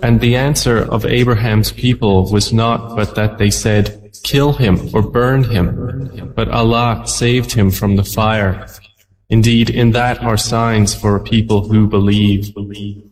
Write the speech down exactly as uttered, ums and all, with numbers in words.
And the answer of Abraham's people was not but that they said, "Kill him or burn him." But Allah saved him from the fire. Indeed, in that are signs for a people who believe.